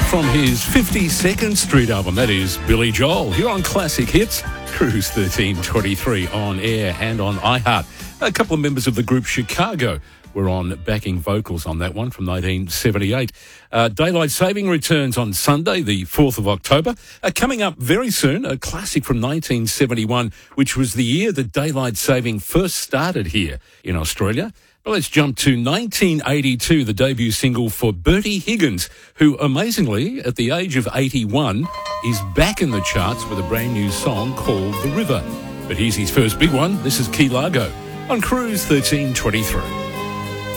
from his 52nd Street album. That is Billy Joel, here on Classic Hits, Cruise 1323 on air and on iHeart. A couple of members of the group Chicago were on backing vocals on that one from 1978. Daylight Saving returns on Sunday, the 4th of October. Coming up very soon, a classic from 1971, which was the year that Daylight Saving first started here in Australia. But let's jump to 1982, the debut single for Bertie Higgins, who amazingly, at the age of 81, is back in the charts with a brand new song called The River. But here's his first big one. This is Key Largo on Cruise 1323.